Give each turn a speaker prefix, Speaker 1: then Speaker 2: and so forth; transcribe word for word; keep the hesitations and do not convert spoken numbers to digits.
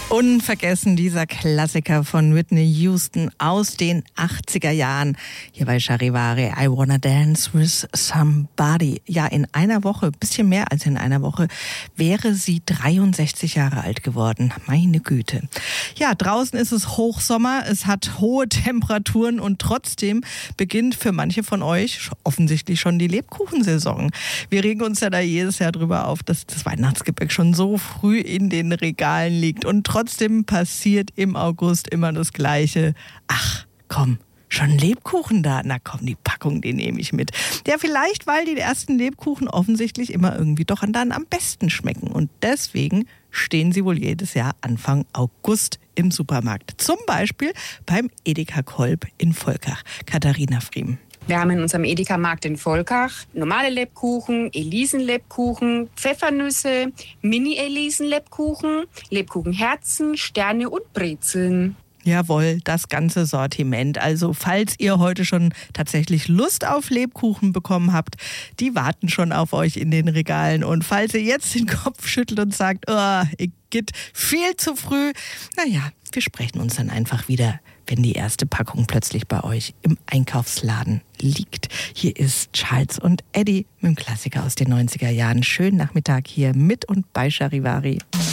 Speaker 1: Unvergessen dieser Klassiker von Whitney Houston aus den achtziger Jahren. Hier bei Charivari, I Wanna Dance with Somebody. Ja, in einer Woche, bisschen mehr als in einer Woche, wäre sie dreiundsechzig Jahre alt geworden. Meine Güte. Ja, draußen ist es Hochsommer, es hat hohe Temperaturen und trotzdem beginnt für manche von euch offensichtlich schon die Lebkuchensaison. Wir regen uns ja da jedes Jahr drüber auf, dass das Weihnachtsgebäck schon so früh in den Regalen liegt und trotzdem passiert im August immer das Gleiche. Ach, komm, schon Lebkuchen da? Na komm, die Packung, die nehme ich mit. Ja, vielleicht, weil die ersten Lebkuchen offensichtlich immer irgendwie doch dann am besten schmecken. Und deswegen stehen sie wohl jedes Jahr Anfang August im Supermarkt. Zum Beispiel beim Edeka Kolb in Volkach. Katharina Friem.
Speaker 2: Wir haben in unserem Edeka-Markt in Volkach normale Lebkuchen, Elisenlebkuchen, Pfeffernüsse, Mini-Elisenlebkuchen, Lebkuchenherzen, Sterne und Brezeln.
Speaker 1: Jawohl, das ganze Sortiment. Also falls ihr heute schon tatsächlich Lust auf Lebkuchen bekommen habt, die warten schon auf euch in den Regalen. Und falls ihr jetzt den Kopf schüttelt und sagt, oh, ich geht viel zu früh, naja, wir sprechen uns dann einfach wieder, wenn die erste Packung plötzlich bei euch im Einkaufsladen liegt. Hier ist Charles und Eddie mit dem Klassiker aus den neunziger Jahren. Schönen Nachmittag hier mit und bei Charivari.